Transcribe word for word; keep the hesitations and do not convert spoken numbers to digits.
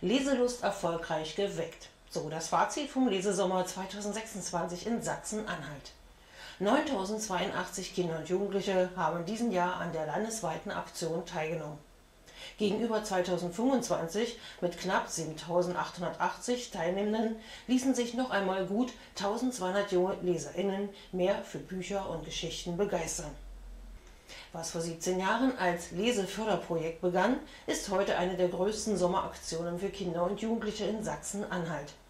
Leselust erfolgreich geweckt. So das Fazit vom Lesesommer zweitausendsechsundzwanzig in Sachsen-Anhalt. neuntausendzweiundachtzig Kinder und Jugendliche haben in diesem Jahr an der landesweiten Aktion teilgenommen. Gegenüber zweitausendfünfundzwanzig mit knapp siebentausendachthundertachtzig Teilnehmenden ließen sich noch einmal gut eintausendzweihundert junge LeserInnen mehr für Bücher und Geschichten begeistern. Was vor siebzehn Jahren als Leseförderprojekt begann, ist heute eine der größten Sommeraktionen für Kinder und Jugendliche in Sachsen-Anhalt.